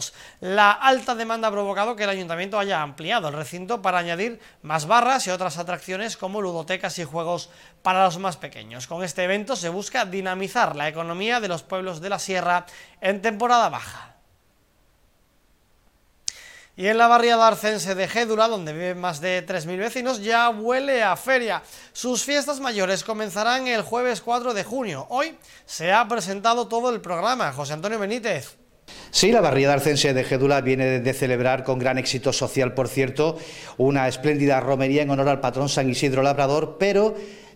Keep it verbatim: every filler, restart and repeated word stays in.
deportivos. La alta demanda ha provocado que el ayuntamiento haya ampliado el recinto para añadir más barras y otras atracciones como ludotecas y juegos para los más pequeños. Con este evento se busca dinamizar la economía de los pueblos de la sierra en temporada baja. Y en la barriada arcense de Gédula, donde viven más de tres mil vecinos, ya huele a feria. Sus fiestas mayores comenzarán el jueves cuatro de junio. Hoy se ha presentado todo el programa. José Antonio Benítez. Sí, la barriada arcense de Gédula viene de celebrar con gran éxito social, por cierto, una espléndida romería en honor al patrón San Isidro Labrador, pero